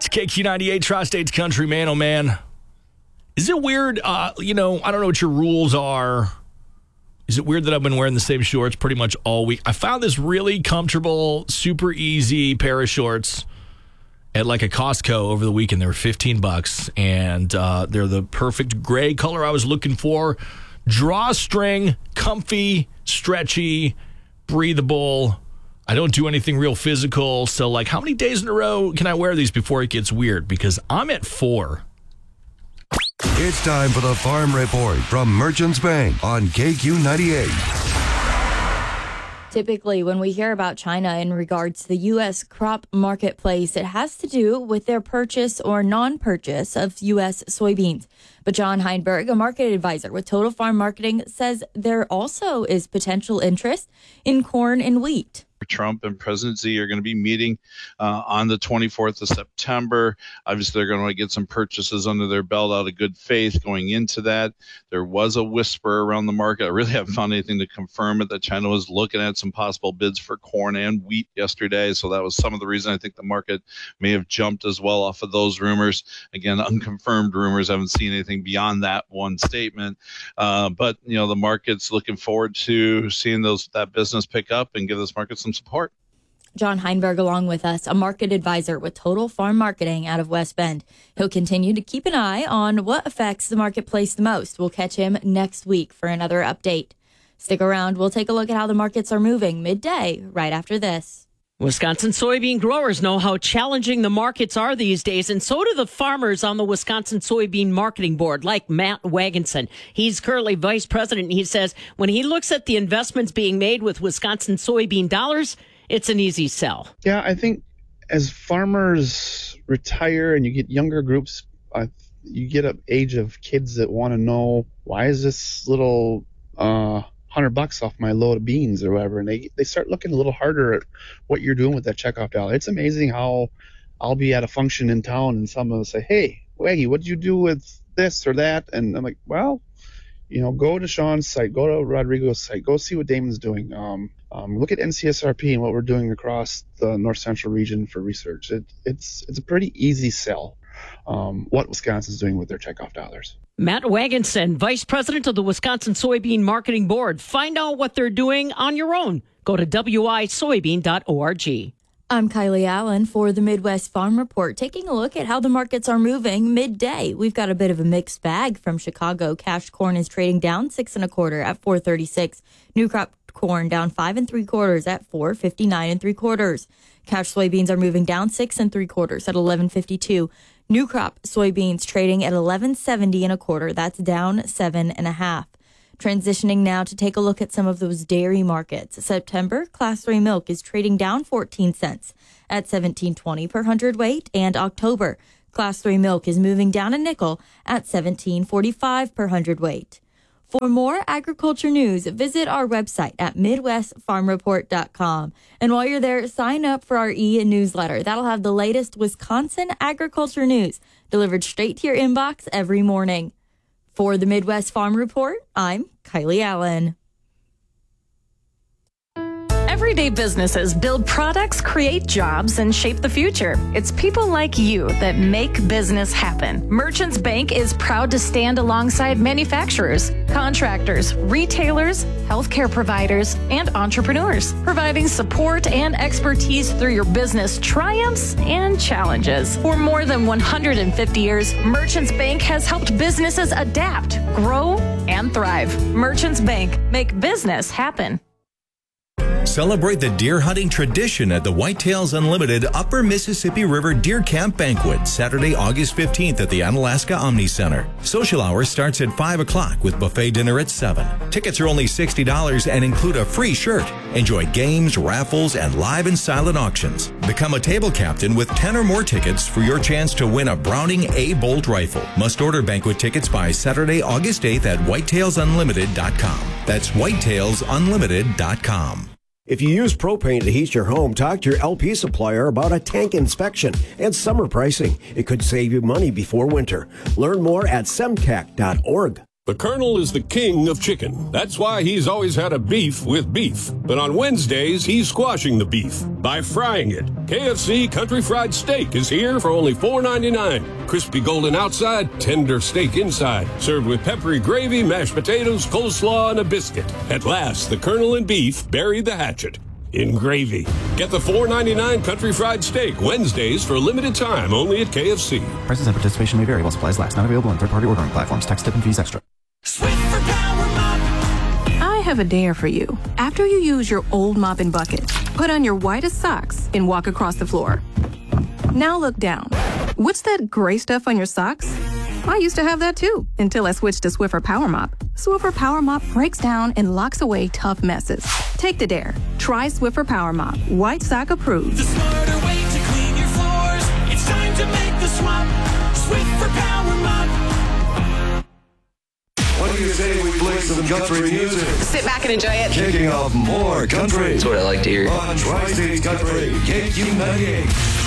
KQ98, Tri-State's Country, man, oh man. Is it weird, I don't know what your rules are. Is it weird that I've been wearing the same shorts pretty much all week? I found this really comfortable, super easy pair of shorts at like a Costco over the weekend. They were $15, and they're the perfect gray color I was looking for. Drawstring, comfy, stretchy, breathable. I don't do anything real physical. So, like, how many days in a row can I wear these before it gets weird? Because I'm at 4. It's time for the Farm Report from Merchants Bank on KQ98. Typically, when we hear about China in regards to the U.S. crop marketplace, it has to do with their purchase or non-purchase of U.S. soybeans. But John Heinberg, a market advisor with Total Farm Marketing, says there also is potential interest in corn and wheat. Trump and President Xi are going to be meeting on the 24th of September. Obviously, they're going to get some purchases under their belt out of good faith going into that. There was a whisper around the market. I really haven't found anything to confirm it that China was looking at some possible bids for corn and wheat yesterday. So that was some of the reason I think the market may have jumped as well off of those rumors. Again, unconfirmed rumors. I haven't seen anything beyond that one statement. But, the market's looking forward to seeing that business pick up and give this market some support. John Heinberg along with us, a market advisor with Total Farm Marketing out of West Bend. He'll continue to keep an eye on what affects the marketplace the most. We'll catch him next week for another update. Stick around. We'll take a look at how the markets are moving midday right after this. Wisconsin soybean growers know how challenging the markets are these days, and so do the farmers on the Wisconsin Soybean Marketing Board, like Matt Wagenson. He's currently vice president, and he says when he looks at the investments being made with Wisconsin soybean dollars, it's an easy sell. Yeah, I think as farmers retire and you get younger groups, you get an age of kids that want to know, why is this little $100 off my load of beans or whatever, and they start looking a little harder at what you're doing with that checkoff dollar. It's amazing how I'll be at a function in town and someone will say, "Hey, Waggy, what did you do with this or that?" And I'm like, well, go to Sean's site, go to Rodrigo's site, go see what Damon's doing. Look at NCSRP and what we're doing across the North Central region for research. It's a pretty easy sell, what Wisconsin's doing with their checkoff dollars. Matt Wagenson, Vice President of the Wisconsin Soybean Marketing Board. Find out what they're doing on your own. Go to wisoybean.org. I'm Kylie Allen for the Midwest Farm Report, taking a look at how the markets are moving midday. We've got a bit of a mixed bag from Chicago. Cash corn is trading down 6 1/4 at $4.36. New crop corn down 5 3/4 at $4.59 3/4. Cash soybeans are moving down 6 3/4 at $11.52. New crop soybeans trading at $11.70 1/4. That's down 7 1/2. Transitioning now to take a look at some of those dairy markets. September Class 3 milk is trading down 14 cents at $17.20 per hundredweight, and October Class 3 milk is moving down a nickel at $17.45 per hundredweight. For more agriculture news, visit our website at MidwestFarmReport.com. And while you're there, sign up for our e-newsletter. That'll have the latest Wisconsin agriculture news delivered straight to your inbox every morning. For the Midwest Farm Report, I'm Kylie Allen. Everyday businesses build products, create jobs, and shape the future. It's people like you that make business happen. Merchants Bank is proud to stand alongside manufacturers, contractors, retailers, healthcare providers, and entrepreneurs, providing support and expertise through your business triumphs and challenges. For more than 150 years, Merchants Bank has helped businesses adapt, grow, and thrive. Merchants Bank, make business happen. Celebrate the deer hunting tradition at the Whitetails Unlimited Upper Mississippi River Deer Camp Banquet, Saturday, August 15th at the Onalaska Omni Center. Social hour starts at 5 o'clock with buffet dinner at 7. Tickets are only $60 and include a free shirt. Enjoy games, raffles, and live and silent auctions. Become a table captain with 10 or more tickets for your chance to win a Browning A Bolt rifle. Must order banquet tickets by Saturday, August 8th at whitetailsunlimited.com. That's whitetailsunlimited.com. If you use propane to heat your home, talk to your LP supplier about a tank inspection and summer pricing. It could save you money before winter. Learn more at semcac.org. The Colonel is the king of chicken. That's why he's always had a beef with beef. But on Wednesdays, he's squashing the beef by frying it. KFC Country Fried Steak is here for only $4.99. Crispy golden outside, tender steak inside. Served with peppery gravy, mashed potatoes, coleslaw, and a biscuit. At last, the Colonel and beef buried the hatchet in gravy. Get the $4.99 Country Fried Steak Wednesdays for a limited time only at KFC. Prices and participation may vary while supplies last. Not available on third-party ordering platforms. Tax, tip, and fees extra. Swiffer Power Mop. I have a dare for you. After you use your old mop and bucket, put on your whitest socks and walk across the floor. Now look down. What's that gray stuff on your socks? I used to have that too, until I switched to Swiffer Power Mop. Swiffer Power Mop breaks down and locks away tough messes. Take the dare. Try Swiffer Power Mop. White sock approved. The smarter way to clean your floors. It's time to make the swap. Swiffer Power Mop. What do you say we play some country music? Sit back and enjoy it. Kicking off more country. That's what I like to hear. On Tri-State Country, KQ98.